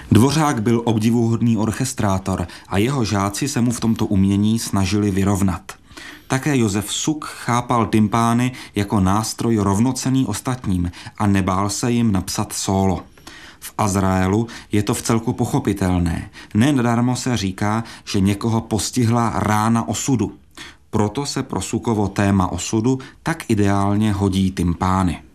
Dvořák byl obdivuhodný orchestrátor a jeho žáci se mu v tomto umění snažili vyrovnat. Také Josef Suk chápal tympány jako nástroj rovnocenný ostatním a nebál se jim napsat sólo. V Azraelu je to vcelku pochopitelné. Nenadarmo se říká, že někoho postihla rána osudu. Proto se pro Sukovo téma osudu tak ideálně hodí tympány.